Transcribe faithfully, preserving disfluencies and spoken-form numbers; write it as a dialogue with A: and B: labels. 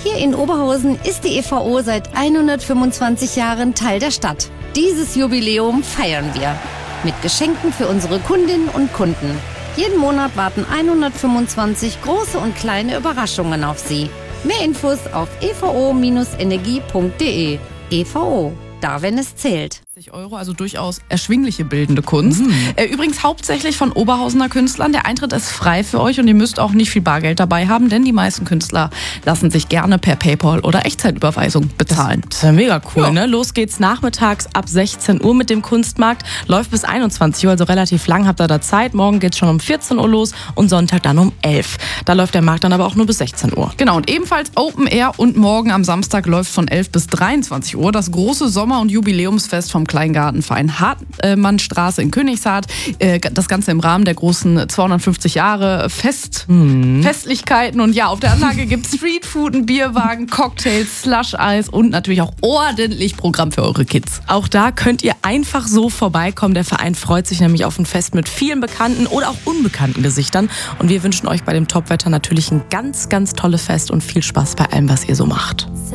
A: Hier in Oberhausen ist die E V O seit hundertfünfundzwanzig Jahren Teil der Stadt. Dieses Jubiläum feiern wir mit Geschenken für unsere Kundinnen und Kunden. Jeden Monat warten hundertfünfundzwanzig große und kleine Überraschungen auf Sie. Mehr Infos auf e v o Bindestrich energie punkt de. E V O, da wenn es zählt.
B: Euro, also durchaus erschwingliche bildende Kunst.
C: Mhm.
B: Äh, übrigens hauptsächlich von Oberhausener Künstlern. Der Eintritt ist frei für euch und ihr müsst auch nicht viel Bargeld dabei haben, denn die meisten Künstler lassen sich gerne per PayPal oder Echtzeitüberweisung bezahlen.
C: Das ist ja mega cool,
B: Ja.
C: ne? Los geht's nachmittags ab sechzehn Uhr mit dem Kunstmarkt. Läuft bis einundzwanzig Uhr, also relativ lang habt ihr da Zeit. Morgen geht's schon um vierzehn Uhr los und Sonntag dann um elf. Da läuft der Markt dann aber auch nur bis sechzehn Uhr.
B: Genau, und ebenfalls Open Air und morgen am Samstag läuft von elf bis dreiundzwanzig Uhr das große Sommer- und Jubiläumsfest vom Kleingartenverein Hartmannstraße in Königshardt. Das Ganze im Rahmen der großen zweihundertfünfzig Jahre Fest,
C: Mhm.
B: Festlichkeiten. Und ja, auf der Anlage gibt es Streetfood, einen Bierwagen, Cocktails, Slush-Eis und natürlich auch ordentlich Programm für eure Kids.
C: Auch da könnt ihr einfach so vorbeikommen. Der Verein freut sich nämlich auf ein Fest mit vielen bekannten oder auch unbekannten Gesichtern. Und wir wünschen euch bei dem Topwetter natürlich ein ganz, ganz tolles Fest und viel Spaß bei allem, was ihr so macht.